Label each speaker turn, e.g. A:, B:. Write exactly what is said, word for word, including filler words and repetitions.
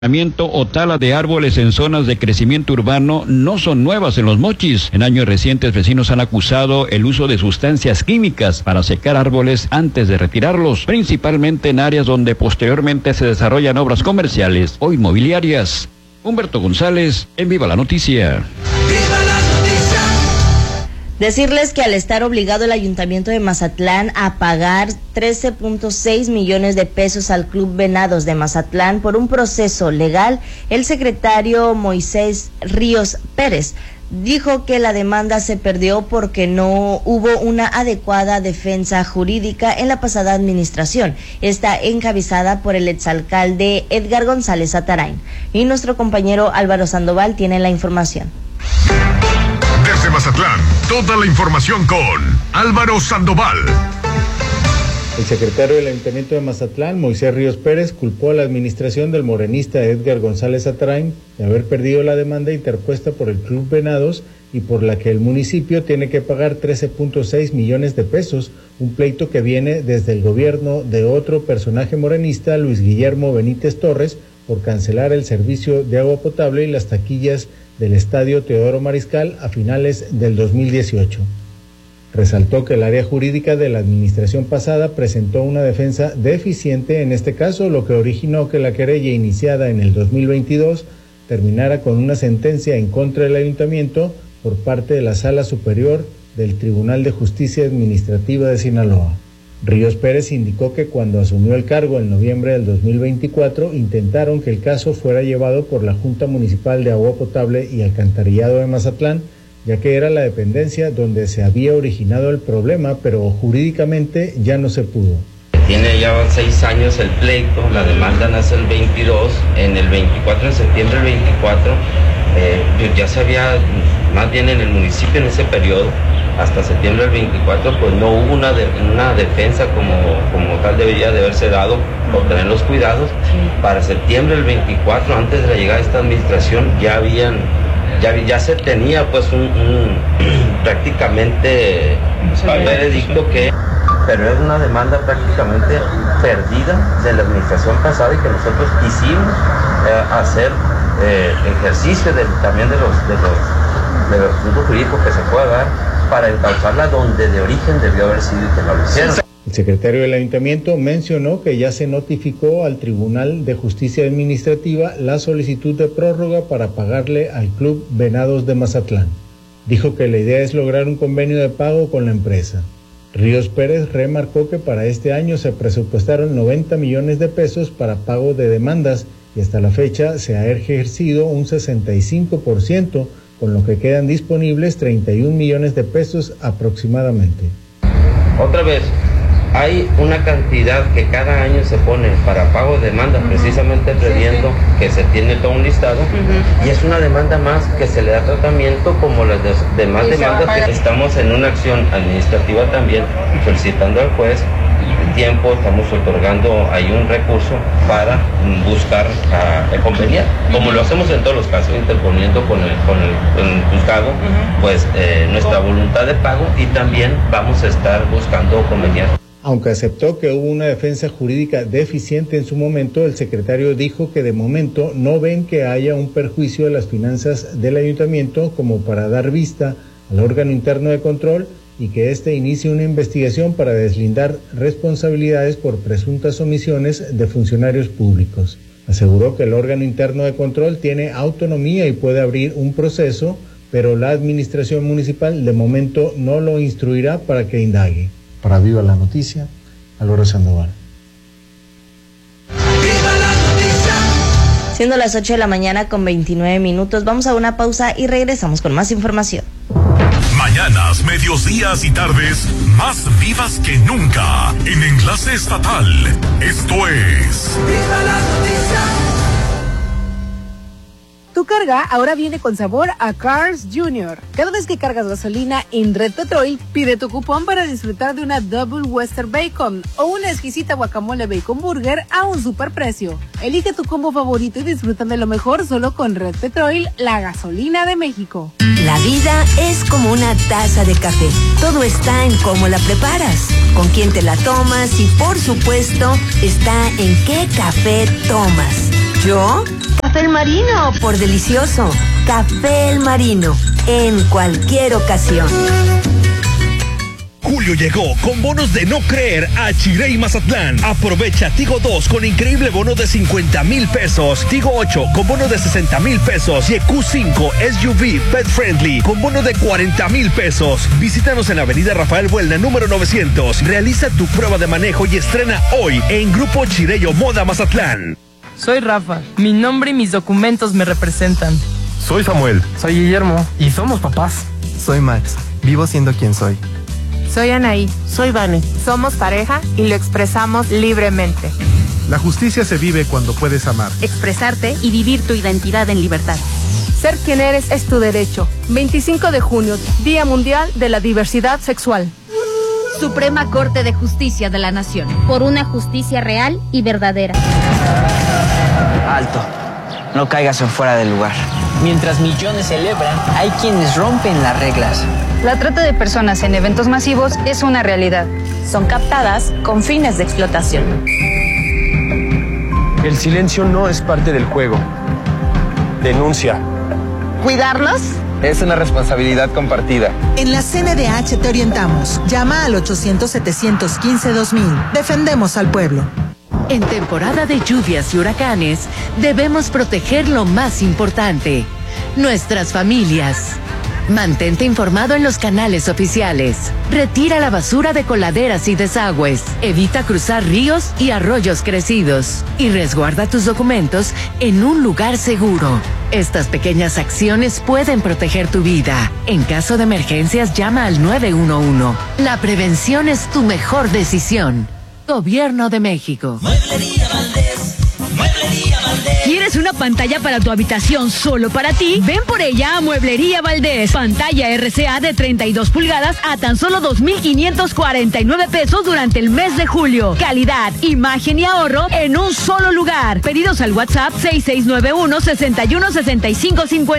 A: o tala de árboles en zonas de crecimiento urbano no son nuevas en Los Mochis. En años recientes, vecinos han acusado el uso de sustancias químicas para secar árboles antes de retirarlos, principalmente en áreas donde posteriormente se desarrollan obras comerciales o inmobiliarias. Humberto González, en Viva la Noticia.
B: Decirles que al estar obligado el Ayuntamiento de Mazatlán a pagar trece punto seis millones de pesos al Club Venados de Mazatlán por un proceso legal, el secretario Moisés Ríos Pérez dijo que la demanda se perdió porque no hubo una adecuada defensa jurídica en la pasada administración. Está encabezada por el exalcalde Edgar González Atarain. Y nuestro compañero Álvaro Sandoval tiene la información.
C: Desde Mazatlán, toda la información con Álvaro Sandoval.
D: El secretario del Ayuntamiento de Mazatlán, Moisés Ríos Pérez, culpó a la administración del morenista Edgar González Atarain de haber perdido la demanda interpuesta por el Club Venados y por la que el municipio tiene que pagar trece punto seis millones de pesos, un pleito que viene desde el gobierno de otro personaje morenista, Luis Guillermo Benítez Torres, por cancelar el servicio de agua potable y las taquillas del Estadio Teodoro Mariscal a finales del dos mil dieciocho. Resaltó que el área jurídica de la administración pasada presentó una defensa deficiente en este caso, lo que originó que la querella iniciada en el dos mil veintidós terminara con una sentencia en contra del ayuntamiento por parte de la Sala Superior del Tribunal de Justicia Administrativa de Sinaloa. Ríos Pérez indicó que cuando asumió el cargo en noviembre del dos mil veinticuatro, intentaron que el caso fuera llevado por la Junta Municipal de Agua Potable y Alcantarillado de Mazatlán, ya que era la dependencia donde se había originado el problema, pero jurídicamente ya no se pudo.
E: Tiene ya seis años el pleito, la demanda nace el veintidós, en el veinticuatro, en septiembre del veinticuatro, eh, ya se había, más bien en el municipio en ese periodo, hasta septiembre del veinticuatro, pues no hubo una, de, una defensa como, como tal debería de haberse dado por tener los cuidados. Para septiembre del veinticuatro, antes de la llegada de esta administración, ya habían, ya, ya se tenía pues un, un prácticamente un veredicto que, pero es una demanda prácticamente perdida de la administración pasada y que nosotros quisimos eh, hacer eh, ejercicio de, también de los, de los, de los puntos jurídicos que se pueda dar para encauzarla donde de origen debió haber sido y que no lo hicieron.
D: El secretario del ayuntamiento mencionó que ya se notificó al Tribunal de Justicia Administrativa la solicitud de prórroga para pagarle al Club Venados de Mazatlán. Dijo que la idea es lograr un convenio de pago con la empresa. Ríos Pérez remarcó que para este año se presupuestaron noventa millones de pesos para pago de demandas y hasta la fecha se ha ejercido un sesenta y cinco por ciento, con lo que quedan disponibles treinta y un millones de pesos aproximadamente.
E: Otra vez, hay una cantidad que cada año se pone para pago de demanda, uh-huh. precisamente previendo sí, sí. que se tiene todo un listado, uh-huh. y es una demanda más que se le da tratamiento como las de, demás demandas que estamos en una acción administrativa también, solicitando al juez tiempo, estamos otorgando ahí un recurso para buscar uh, el conveniente, como lo hacemos en todos los casos, interponiendo con el, con el, con el juzgado, uh-huh. pues eh, nuestra voluntad de pago y también vamos a estar buscando conveniente.
D: Aunque aceptó que hubo una defensa jurídica deficiente en su momento, el secretario dijo que de momento no ven que haya un perjuicio de las finanzas del ayuntamiento como para dar vista al órgano interno de control y que éste inicie una investigación para deslindar responsabilidades por presuntas omisiones de funcionarios públicos. Aseguró que el órgano interno de control tiene autonomía y puede abrir un proceso, pero la administración municipal de momento no lo instruirá para que indague. Para Viva la Noticia, Álvaro Sandoval.
B: Siendo las ocho de la mañana con veintinueve minutos, vamos a una pausa y regresamos con más información.
C: Mañanas, medios días y tardes más vivas que nunca en Enlace Estatal. Esto es Viva la Noticia.
F: Tu carga ahora viene con sabor a Cars Junior. Cada vez que cargas gasolina en Red Petrol, pide tu cupón para disfrutar de una Double Western Bacon o una exquisita guacamole bacon burger a un superprecio. Elige tu combo favorito y disfruta de lo mejor solo con Red Petrol, la gasolina de México.
G: La vida es como una taza de café. Todo está en cómo la preparas, con quién te la tomas y, por supuesto, está en qué café tomas. ¿Yo? Café El Marino, por delicioso. Café El Marino, en cualquier ocasión.
H: Julio llegó con bonos de no creer a Chirey Mazatlán. Aprovecha Tigo dos con increíble bono de cincuenta mil pesos, Tigo ocho con bono de sesenta mil pesos y Q cinco S U V Pet Friendly con bono de cuarenta mil pesos. Visítanos en Avenida Rafael Buelna, número novecientos. Realiza tu prueba de manejo y estrena hoy en Grupo Chireyo Moda Mazatlán.
I: Soy Rafa, mi nombre y mis documentos me representan.
J: Soy Samuel.
K: Soy Guillermo y somos papás.
L: Soy Max, vivo siendo quien soy.
M: Soy Anaí.
N: Soy Vane.
M: Somos pareja y lo expresamos libremente.
O: La justicia se vive cuando puedes amar,
P: expresarte y vivir tu identidad en libertad.
F: Ser quien eres es tu derecho. veinticinco de junio, Día Mundial de la Diversidad Sexual.
P: Suprema Corte de Justicia de la Nación.
Q: Por una justicia real y verdadera.
R: Alto. No caigas en fuera del lugar.
S: Mientras millones celebran, hay quienes rompen las reglas.
T: La trata de personas en eventos masivos es una realidad.
U: Son captadas con fines de explotación.
J: El silencio no es parte del juego. Denuncia.
N: ¿Cuidarlos?
J: Es una responsabilidad compartida.
V: En la C N D H te orientamos. Llama al ochocientos, setecientos quince, dos mil. Defendemos al pueblo.
W: En temporada de lluvias y huracanes, debemos proteger lo más importante, nuestras familias. Mantente informado en los canales oficiales. Retira la basura de coladeras y desagües. Evita cruzar ríos y arroyos crecidos. Y resguarda tus documentos en un lugar seguro. Estas pequeñas acciones pueden proteger tu vida. En caso de emergencias, llama al nueve uno uno. La prevención es tu mejor decisión. Gobierno de México.
X: Mueblería Valdés. Mueblería Valdés.
Y: ¿Quieres una pantalla para tu habitación solo para ti? Ven por ella a Mueblería Valdés. Pantalla R C A de treinta y dos pulgadas a tan solo dos mil quinientos cuarenta y nueve pesos durante el mes de julio. Calidad, imagen y ahorro en un solo lugar. Pedidos al WhatsApp seis seis nueve uno, sesenta y uno, sesenta y cinco cincuenta.